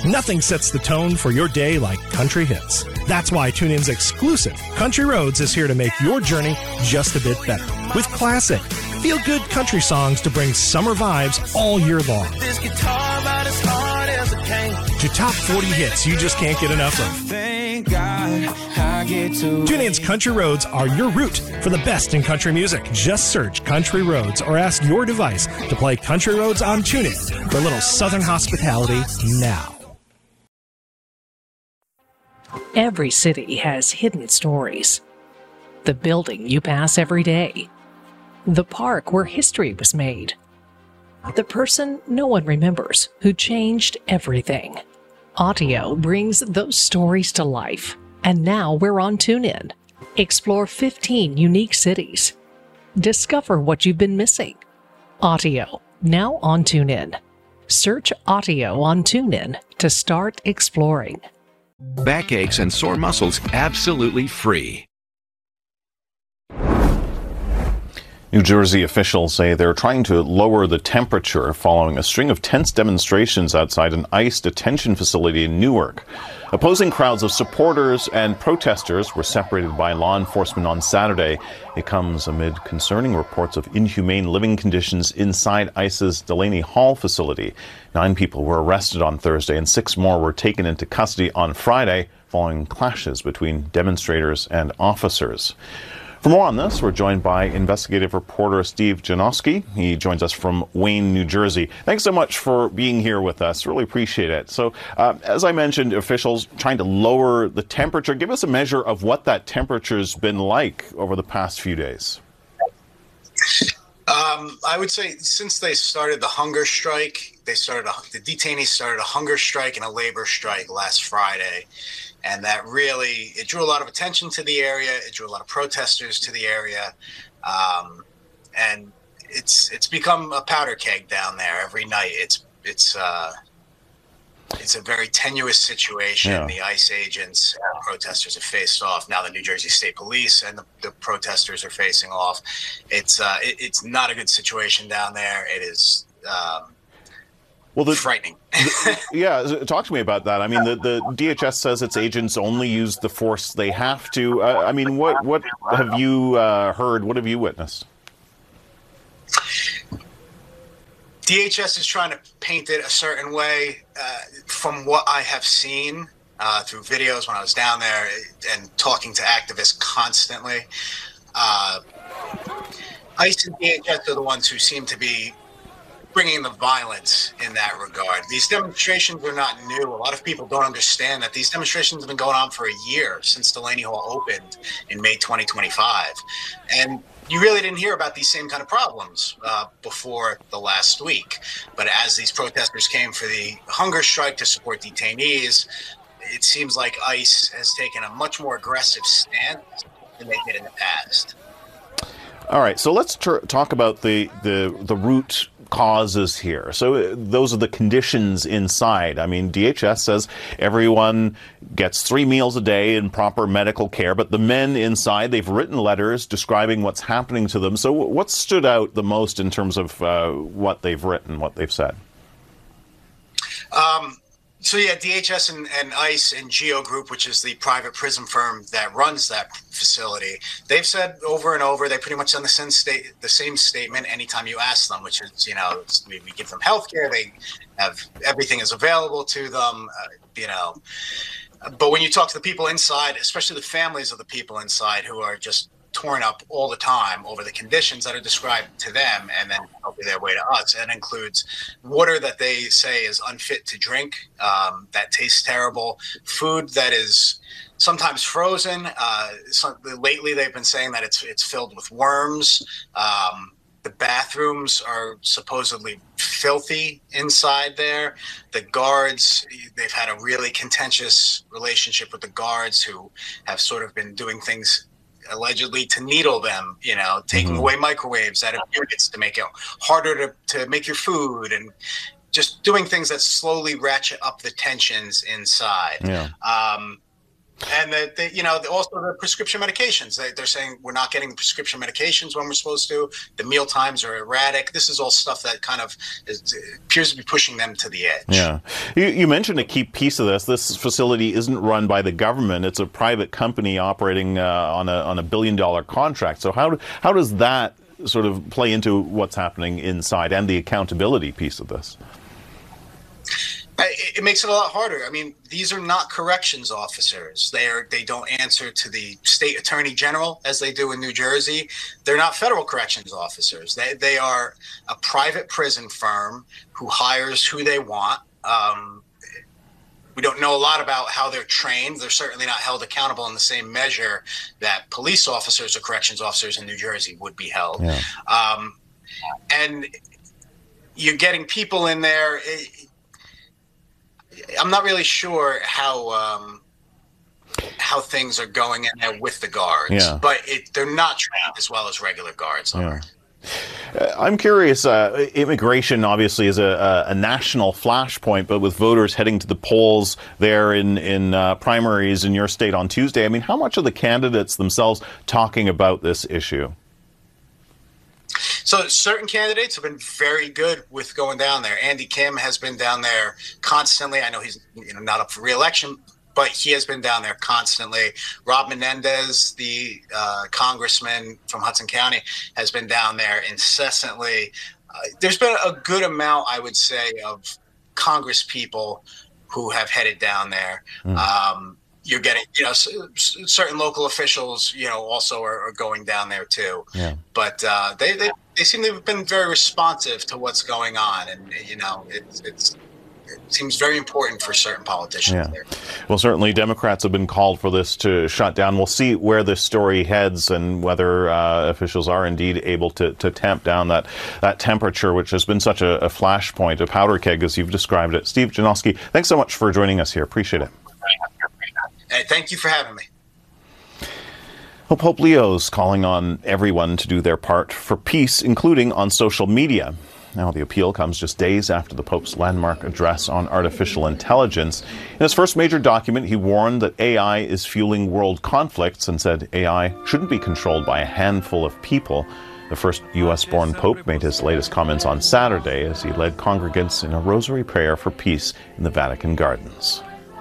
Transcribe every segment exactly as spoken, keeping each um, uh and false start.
Nothing sets the tone for your day like country hits. That's why TuneIn's exclusive Country Roads is here to make your journey just a bit better. With classic, feel-good country songs to bring summer vibes all year long. This guitar about as hard as it can. To top forty hits you just can't get enough of. Thank God I get to. TuneIn's Country Roads are your route for the best in country music. Just search Country Roads or ask your device to play Country Roads on TuneIn for a little Southern hospitality now. Every city has hidden stories. The building you pass every day. The park where history was made. The person no one remembers who changed everything. Audio brings those stories to life. And now we're on TuneIn. Explore fifteen unique cities. Discover what you've been missing. Audio, now on TuneIn. Search Audio on TuneIn to start exploring. Backaches and sore muscles absolutely free. New Jersey officials say they're trying to lower the temperature following a string of tense demonstrations outside an ICE detention facility in Newark. Opposing crowds of supporters and protesters were separated by law enforcement on Saturday. It comes amid concerning reports of inhumane living conditions inside ICE's Delaney Hall facility. Nine people were arrested on Thursday and six more were taken into custody on Friday following clashes between demonstrators and officers. For more on this, we're joined by investigative reporter Steve Janowski. He joins us from Wayne, New Jersey. Thanks so much for being here with us. Really appreciate it. So, uh, as I mentioned, officials trying to lower the temperature. Give us a measure of what that temperature's been like over the past few days. Um, I would say since they started the hunger strike, they started a, the detainees started a hunger strike and a labor strike last Friday. And that really, it drew a lot of attention to the area. It drew a lot of protesters to the area. Um, and it's it's become a powder keg down there every night. It's it's uh, it's a very tenuous situation. Yeah. The ICE agents and protesters have faced off. Now the New Jersey State Police and the, the protesters are facing off. It's uh, it, it's not a good situation down there. It is um, well, the, frightening. the, yeah, talk to me about that. I mean, the, the D H S says its agents only use the force they have to. Uh, I mean, what what have you uh, heard? What have you witnessed? D H S is trying to paint it a certain way. Uh, from what I have seen uh, through videos when I was down there and talking to activists constantly, uh, ICE and D H S are the ones who seem to be bringing the violence in that regard. These demonstrations are not new. A lot of people don't understand that these demonstrations have been going on for a year since Delaney Hall opened in May twenty twenty-five. And you really didn't hear about these same kind of problems uh, before the last week. But as these protesters came for the hunger strike to support detainees, it seems like ICE has taken a much more aggressive stance than they did in the past. All right, so let's ter- talk about the, the, the root causes here. So uh, those are the conditions inside. I mean, D H S says everyone gets three meals a day and proper medical care, but the men inside, they've written letters describing what's happening to them. So what stood out the most in terms of uh, what they've written, what they've said? Um, so yeah, D H S and, and ICE and Geo Group, which is the private prison firm that runs that facility, they've said over and over, they pretty much done the same, state, the same statement anytime you ask them, which is, you know, we, we give them health care, they have, everything is available to them, uh, you know. But when you talk to the people inside, especially the families of the people inside who are just torn up all the time over the conditions that are described to them and then helping their way to us. It includes water that they say is unfit to drink, um, that tastes terrible, food that is sometimes frozen. Uh, some, lately, they've been saying that it's it's filled with worms. Um, the bathrooms are supposedly filthy inside there. The guards, they've had a really contentious relationship with the guards who have sort of been doing things allegedly to needle them, you know, taking mm-hmm. away microwaves out of units to make it harder to, to make your food and just doing things that slowly ratchet up the tensions inside. Yeah. Um, And that they, you know, also the prescription medications. They, they're saying we're not getting the prescription medications when we're supposed to. The meal times are erratic. This is all stuff that kind of is, appears to be pushing them to the edge. Yeah. You, you mentioned a key piece of this. This facility isn't run by the government. It's a private company operating uh, on a on a billion dollar contract. So how how does that sort of play into what's happening inside and the accountability piece of this? It makes it a lot harder. I mean, these are not corrections officers. They are, they don't answer to the state attorney general as they do in New Jersey. They're not federal corrections officers. They they are a private prison firm who hires who they want. Um, we don't know a lot about how they're trained. They're certainly not held accountable in the same measure that police officers or corrections officers in New Jersey would be held. Yeah. Um, and you're getting people in there. It, I'm not really sure how um, how things are going in there with the guards, yeah. but it, they're not trained as well as regular guards are. Yeah. Uh, I'm curious, uh, immigration obviously is a, a, a national flashpoint, but with voters heading to the polls there in, in uh, primaries in your state on Tuesday, I mean, how much are the candidates themselves talking about this issue? So certain candidates have been very good with going down there. Andy Kim has been down there constantly. I know he's you know not up for re-election, but he has been down there constantly. Rob Menendez, the uh, congressman from Hudson County, has been down there incessantly. Uh, there's been a good amount, I would say, of Congress people who have headed down there. Mm. Um, You're getting, you know, certain local officials, you know, also are, are going down there too. Yeah. But uh, they, they they seem to have been very responsive to what's going on, and you know, it's it's it seems very important for certain politicians yeah. there. Well, certainly Democrats have been called for this to shut down. We'll see where this story heads and whether uh, officials are indeed able to, to tamp down that, that temperature, which has been such a, a flashpoint, a powder keg, as you've described it. Steve Janowski, thanks so much for joining us here. Appreciate it. Hey, thank you for having me. Well, Pope Leo's calling on everyone to do their part for peace, including on social media. Now, the appeal comes just days after the Pope's landmark address on artificial intelligence. In his first major document, he warned that A I is fueling world conflicts and said A I shouldn't be controlled by a handful of people. The first U S-born Pope made his latest comments on Saturday as he led congregants in a rosary prayer for peace in the Vatican Gardens.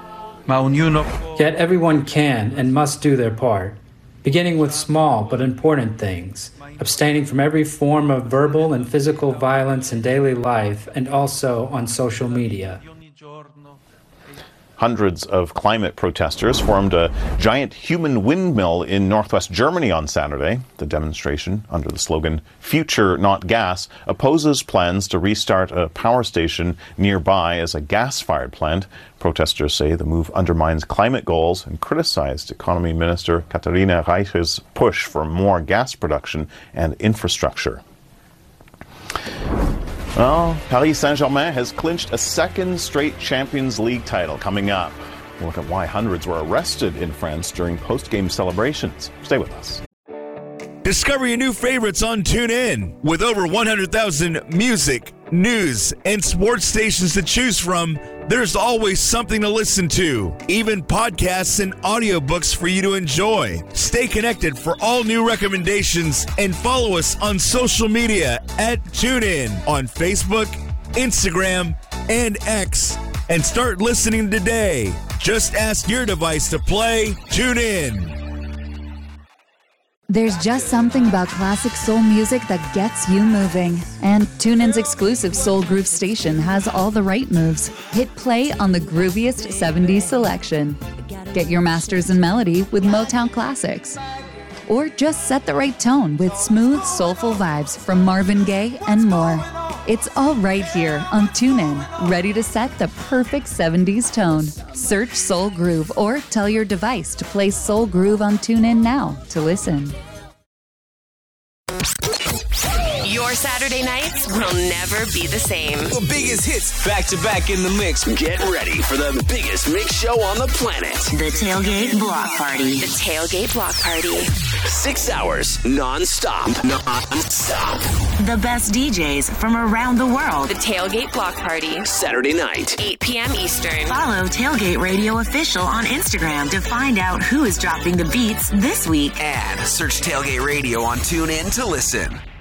Yet everyone can and must do their part, beginning with small but important things, abstaining from every form of verbal and physical violence in daily life and also on social media. Hundreds of climate protesters formed a giant human windmill in northwest Germany on Saturday. The demonstration, under the slogan "Future, Not Gas," opposes plans to restart a power station nearby as a gas-fired plant. Protesters say the move undermines climate goals and criticized Economy Minister Katharina Reiche's push for more gas production and infrastructure. Well, Paris Saint-Germain has clinched a second straight Champions League title coming up. We'll look at why hundreds were arrested in France during post-game celebrations. Stay with us. Discover your new favorites on TuneIn. With over one hundred thousand music, news, and sports stations to choose from, there's always something to listen to. Even podcasts and audiobooks for you to enjoy. Stay connected for all new recommendations and follow us on social media at TuneIn on Facebook, Instagram, and X. And start listening today. Just ask your device to play TuneIn. There's just something about classic soul music that gets you moving. And TuneIn's exclusive Soul Groove station has all the right moves. Hit play on the grooviest seventies selection. Get your masters in melody with Motown classics. Or just set the right tone with smooth, soulful vibes from Marvin Gaye and more. It's all right here on TuneIn, ready to set the perfect seventies tone. Search Soul Groove or tell your device to play Soul Groove on TuneIn now to listen. You're Your Saturday nights will never be the same. The biggest hits back to back in the mix. Get ready for the biggest mix show on the planet. The Tailgate Block Party. The Tailgate Block Party. Six hours non-stop. Non-stop. The best D Js from around the world. The Tailgate Block Party. Saturday night. eight p.m. Eastern. Follow Tailgate Radio Official on Instagram to find out who is dropping the beats this week. And search Tailgate Radio on TuneIn to listen.